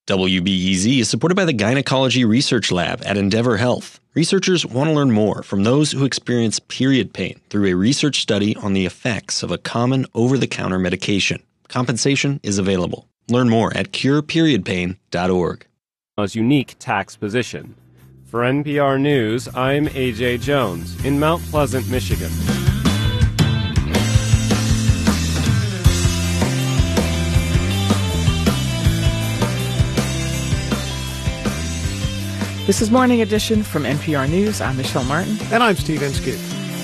WBEZ is supported by the Gynecology Research Lab at Endeavor Health. Researchers want to learn more from those who experience period pain through a research study on the effects of a common over-the-counter medication. Compensation is available. Learn more at cureperiodpain.org. Unique tax position. For NPR News, I'm AJ Jones in Mount Pleasant, Michigan. This is Morning Edition from NPR News. I'm Michelle Martin. And I'm Steve Inskeep.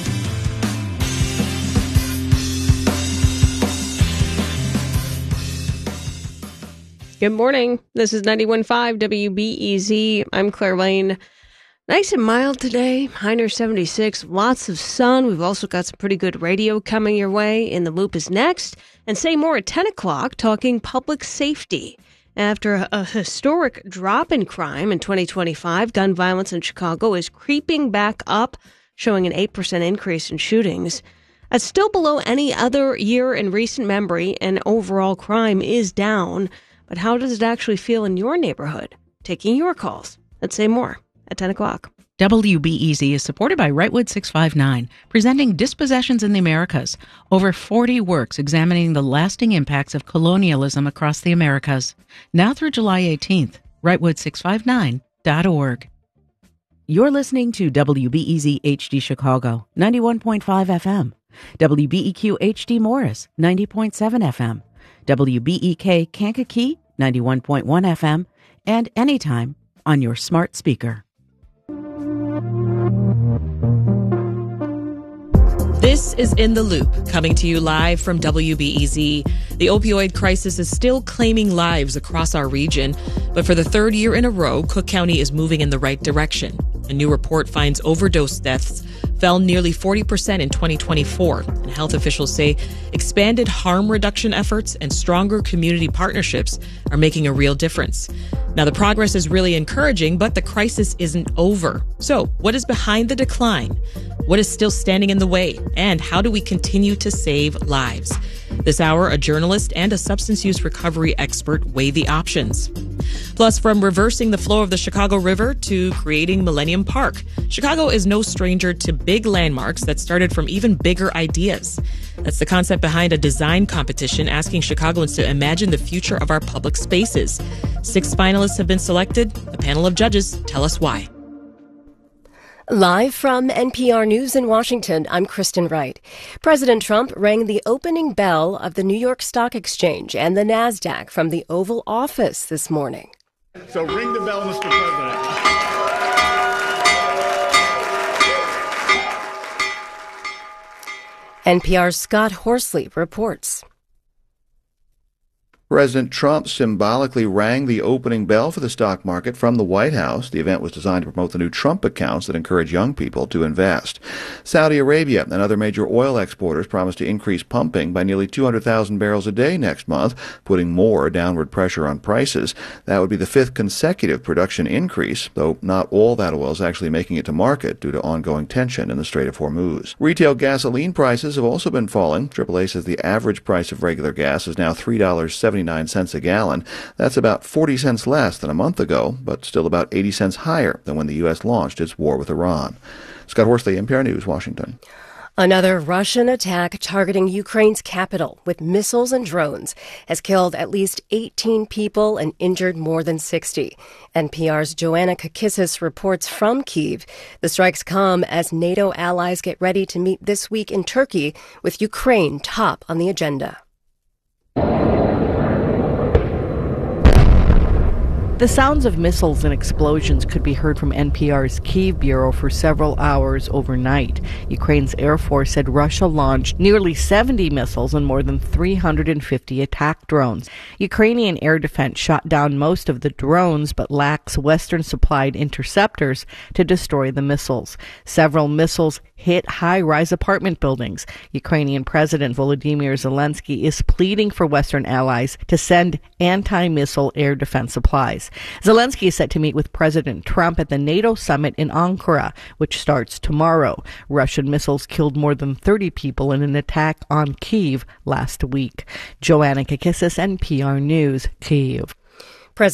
Good morning. This is 91.5 WBEZ. I'm Claire Lane. Nice and mild today. High near 76. Lots of sun. We've also got some pretty good radio coming your way. In the Loop is next. And say more at 10 o'clock, talking public safety. After a historic drop in crime in 2025, gun violence in Chicago is creeping back up, showing an 8% increase in shootings. That's still below any other year in recent memory, and overall crime is down. But how does it actually feel in your neighborhood? Taking your calls. Let's say more at 10 o'clock. WBEZ is supported by Wrightwood 659, presenting Dispossessions in the Americas. Over 40 works examining the lasting impacts of colonialism across the Americas. Now through July 18th, Wrightwood659.org. You're listening to WBEZ HD Chicago, 91.5 FM. WBEQ HD Morris, 90.7 FM. WBEK Kankakee, 91.1 FM. And anytime on your smart speaker. This is In the Loop, coming to you live from WBEZ. The opioid crisis is still claiming lives across our region, but for the third year in a row, Cook County is moving in the right direction. A new report finds overdose deaths fell nearly 40% in 2024, and health officials say expanded harm reduction efforts and stronger community partnerships are making a real difference. Now, the progress is really encouraging, but the crisis isn't over. So, what is behind the decline? What is still standing in the way? And how do we continue to save lives? This hour, a journalist and a substance use recovery expert weigh the options. Plus, from reversing the flow of the Chicago River to creating Millennium Park, Chicago is no stranger to big landmarks that started from even bigger ideas. That's the concept behind a design competition asking Chicagoans to imagine the future of our public spaces. 6 finalists have been selected. A panel of judges tell us why. Live from NPR News in Washington, I'm Kristen Wright. President Trump rang the opening bell of the New York Stock Exchange and the NASDAQ from the Oval Office this morning. So ring the bell, Mr. President. NPR's Scott Horsley reports. President Trump symbolically rang the opening bell for the stock market from the White House. The event was designed to promote the new Trump accounts that encourage young people to invest. Saudi Arabia and other major oil exporters promised to increase pumping by nearly 200,000 barrels a day next month, putting more downward pressure on prices. That would be the 5th consecutive production increase, though not all that oil is actually making it to market due to ongoing tension in the Strait of Hormuz. Retail gasoline prices have also been falling. AAA says the average price of regular gas is now $3.79 a gallon. That's about 40 cents less than a month ago, but still about 80 cents higher than when the U.S. launched its war with Iran. Scott Horsley, NPR News, Washington. Another Russian attack targeting Ukraine's capital with missiles and drones has killed at least 18 people and injured more than 60. NPR's Joanna Kakissis reports from Kyiv. The strikes come as NATO allies get ready to meet this week in Turkey, with Ukraine top on the agenda. The sounds of missiles and explosions could be heard from NPR's Kyiv bureau for several hours overnight. Ukraine's Air Force said Russia launched nearly 70 missiles and more than 350 attack drones. Ukrainian air defense shot down most of the drones but lacks Western-supplied interceptors to destroy the missiles. Several missiles hit high-rise apartment buildings. Ukrainian President Volodymyr Zelensky is pleading for Western allies to send anti-missile air defense supplies. Zelensky is set to meet with President Trump at the NATO summit in Ankara, which starts tomorrow. Russian missiles killed more than 30 people in an attack on Kyiv last week. Joanna Kakissis, NPR News, Kyiv.